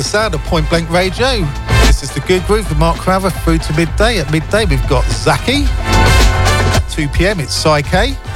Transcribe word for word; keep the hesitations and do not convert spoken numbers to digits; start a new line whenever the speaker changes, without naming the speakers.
the sound of Point Blank Radio. This is the Good Groove with Mark Crowther through to midday. At midday, we've got Zaki. At two p.m, it's Psyche.